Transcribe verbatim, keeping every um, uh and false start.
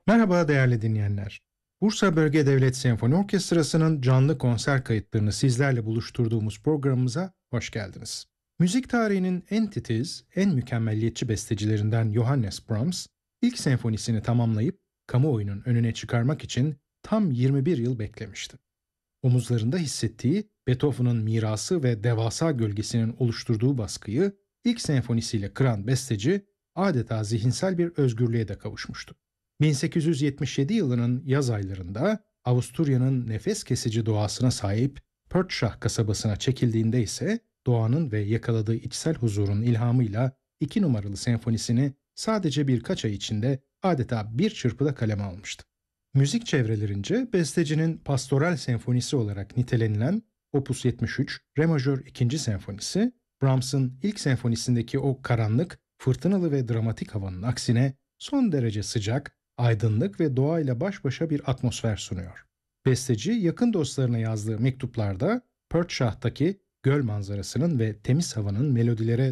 Merhaba değerli dinleyenler. Bursa Bölge Devlet Senfoni Orkestrası'nın canlı konser kayıtlarını sizlerle buluşturduğumuz programımıza hoş geldiniz. Müzik tarihinin en titiz, en mükemmelliyetçi bestecilerinden Johannes Brahms, ilk senfonisini tamamlayıp kamuoyunun önüne çıkarmak için tam yirmi bir yıl beklemişti. Omuzlarında hissettiği Beethoven'ın mirası ve devasa gölgesinin oluşturduğu baskıyı ilk senfonisiyle kıran besteci adeta zihinsel bir özgürlüğe de kavuşmuştu. bin sekiz yüz yetmiş yedi yılının yaz aylarında Avusturya'nın nefes kesici doğasına sahip Pörtschach kasabasına çekildiğinde ise doğanın ve yakaladığı içsel huzurun ilhamıyla iki numaralı senfonisini sadece birkaç ay içinde adeta bir çırpıda kaleme almıştı. Müzik çevrelerince bestecinin pastoral senfonisi olarak nitelenilen Opus yetmiş üç Re majör ikinci senfonisi, Brahms'ın ilk senfonisindeki o karanlık, fırtınalı ve dramatik havanın aksine son derece sıcak, aydınlık ve doğayla baş başa bir atmosfer sunuyor. Besteci yakın dostlarına yazdığı mektuplarda Pörtschach'taki göl manzarasının ve temiz havanın melodilere